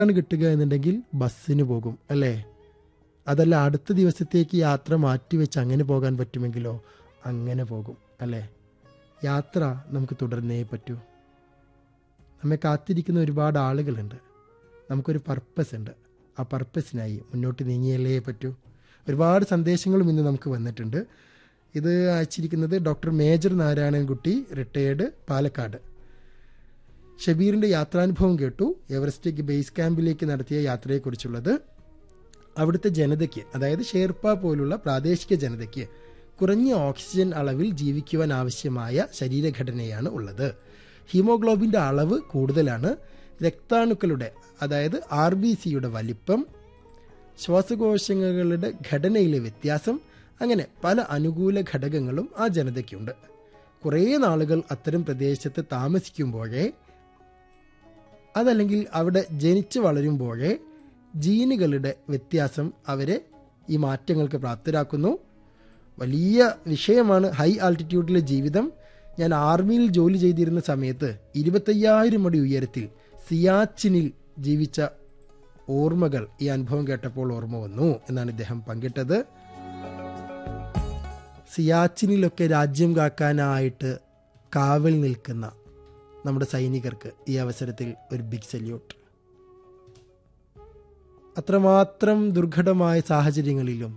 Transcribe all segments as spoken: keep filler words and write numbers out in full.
ആണ് കിട്ടുക എന്നുണ്ടെങ്കിൽ ബസ്സിന് പോകും അല്ലേ? അതല്ല അടുത്ത ദിവസത്തേക്ക് യാത്ര മാറ്റിവെച്ച് അങ്ങനെ പോകാൻ പറ്റുമെങ്കിലോ അങ്ങനെ പോകും അല്ലേ? യാത്ര നമുക്ക് തുടർന്നേ പറ്റൂ. നമ്മെ കാത്തിരിക്കുന്ന ഒരുപാട് ആളുകളുണ്ട്. നമുക്കൊരു പർപ്പസ് ഉണ്ട്. ആ പർപ്പസിനായി മുന്നോട്ട് നീങ്ങിയല്ലേ പറ്റൂ. ഒരുപാട് സന്ദേശങ്ങളും ഇന്ന് നമുക്ക് വന്നിട്ടുണ്ട്. ഇത് അയച്ചിരിക്കുന്നത് doctor major Narayanankutty, retired, Palakkad. ഷബീറിൻ്റെ യാത്രാനുഭവം കേട്ടു. എവറസ്റ്റ് ബേസ് ക്യാമ്പിലേക്ക് നടത്തിയ യാത്രയെക്കുറിച്ചുള്ളത്. അവിടുത്തെ ജനതയ്ക്ക്, അതായത് ഷേർപ്പ പോലുള്ള പ്രാദേശിക ജനതയ്ക്ക് കുറഞ്ഞ ഓക്സിജൻ അളവിൽ ജീവിക്കുവാൻ ആവശ്യമായ ശരീരഘടനയാണ് ഉള്ളത്. ഹീമോഗ്ലോബിൻ്റെ അളവ് കൂടുതലാണ്. രക്താണുക്കളുടെ, അതായത് ആർ ബി സിയുടെ വലിപ്പം, ശ്വാസകോശങ്ങളുടെ ഘടനയിലെ വ്യത്യാസം, അങ്ങനെ പല അനുകൂല ഘടകങ്ങളും ആ ജനതയ്ക്കുണ്ട്. കുറേ നാളുകൾ അത്തരം പ്രദേശത്ത് താമസിക്കുമ്പോഴേ, അതല്ലെങ്കിൽ അവിടെ ജനിച്ചു വളരുമ്പോഴേ ജീനുകളുടെ വ്യത്യാസം അവരെ ഈ മാറ്റങ്ങൾക്ക് പ്രാപ്തരാക്കുന്നു. വലിയ വിഷയമാണ് ഹൈ ആൾട്ടിറ്റ്യൂഡിലെ ജീവിതം. ഞാൻ ആർമിയിൽ ജോലി ചെയ്തിരുന്ന സമയത്ത് ഇരുപത്തയ്യായിരം അടി ഉയരത്തിൽ സിയാച്ചിനിൽ ജീവിച്ച ഓർമ്മകൾ ഈ അനുഭവം കേട്ടപ്പോൾ ഓർമ്മ വന്നു എന്നാണ് ഇദ്ദേഹം പങ്കിട്ടത്. സിയാച്ചിനിലൊക്കെ രാജ്യം കാക്കാനായിട്ട് കാവൽ നിൽക്കുന്ന നമ്മുടെ സൈനികർക്ക് ഈ അവസരത്തിൽ ഒരു ബിഗ് സല്യൂട്ട്. അത്രമാത്രം ദുർഘടമായ സാഹചര്യങ്ങളിലും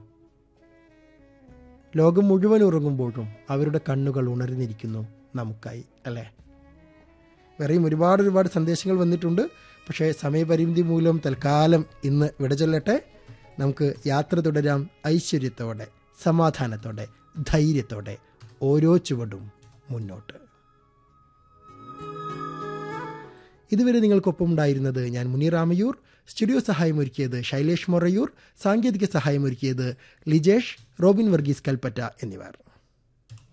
ലോകം മുഴുവൻ ഉറങ്ങുമ്പോഴും അവരുടെ കണ്ണുകൾ ഉണർന്നിരിക്കുന്നു നമുക്കായി അല്ലേ? വേറെയും ഒരുപാട് ഒരുപാട് സന്ദേശങ്ങൾ വന്നിട്ടുണ്ട്. പക്ഷേ സമയപരിമിതി മൂലം തൽക്കാലം ഇന്ന് വിട ചൊല്ലട്ടെ. നമുക്ക് യാത്ര തുടരാം ഐശ്വര്യത്തോടെ, സമാധാനത്തോടെ, ധൈര്യത്തോടെ, ഓരോ ചുവടും മുന്നോട്ട്. ഇതുവരെ നിങ്ങൾക്കൊപ്പം ഉണ്ടായിരുന്നത് ഞാൻ മുനീർ ആമയൂർ. സ്റ്റുഡിയോ സഹായമൊരുക്കിയത് ശൈലേഷ് മൊറയൂർ. സാങ്കേതിക സഹായമൊരുക്കിയത് ലിജേഷ്, റോബിൻ വർഗീസ് കൽപ്പറ്റ എന്നിവർ.